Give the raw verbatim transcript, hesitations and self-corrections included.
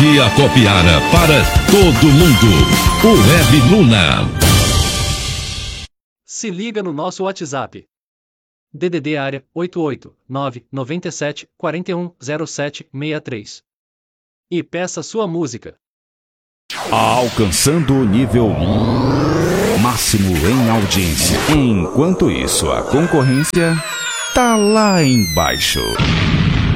Energia Copiara para todo mundo. O Web Luna. Se liga no nosso WhatsApp. D D D área oito oito nove nove sete quatro um zero sete seis três. E peça sua música. Alcançando o nível máximo em audiência. Enquanto isso, a concorrência tá lá embaixo.